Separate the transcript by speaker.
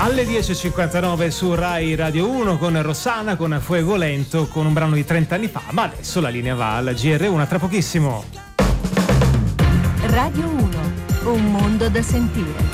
Speaker 1: Alle 10.59 su Rai Radio 1 con Rossana, con Fuego Lento, con un brano di 30 anni fa, ma adesso la linea va alla GR1 tra pochissimo.
Speaker 2: Radio 1, un mondo da sentire.